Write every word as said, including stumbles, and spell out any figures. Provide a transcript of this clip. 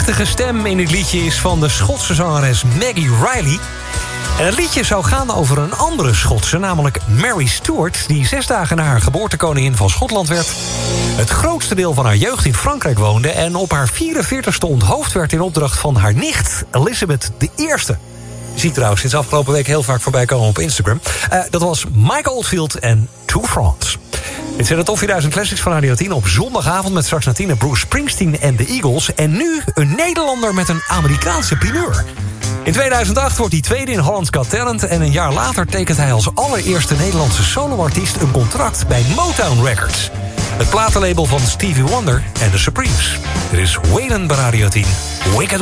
prachtige stem in het liedje is van de Schotse zangeres Maggie Riley. En het liedje zou gaan over een andere Schotse, namelijk Mary Stuart, die zes dagen na haar geboorte koningin van Schotland werd, het grootste deel van haar jeugd in Frankrijk woonde en op haar vierenveertigste onthoofd werd in opdracht van haar nicht, Elizabeth de Eerste. Je ziet trouwens sinds afgelopen week heel vaak voorbij komen op Instagram. Uh, dat was Mike Oldfield en To France. Dit zijn de Top vierduizend Classics van Radio tien op zondagavond met straks na tien Bruce Springsteen en de Eagles. En nu een Nederlander met een Amerikaanse primeur. In tweeduizend acht wordt hij tweede in Holland's Got Talent en een jaar later tekent hij als allereerste Nederlandse soloartiest een contract bij Motown Records. Het platenlabel van Stevie Wonder en The Supremes. Er is Waylon bij Radio tien. Wicked